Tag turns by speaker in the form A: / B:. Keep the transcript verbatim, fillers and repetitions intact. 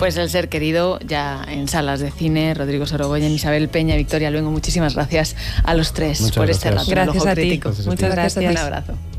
A: Pues El ser querido ya en salas de cine. Rodrigo Sorogoyen, Isabel Peña, Victoria Luengo, muchísimas gracias a los tres
B: Muchas
A: por
B: gracias.
A: este rato.
C: Gracias a ti.
A: Crítico.
B: Gracias a ti.
C: Muchas gracias.
A: Un abrazo.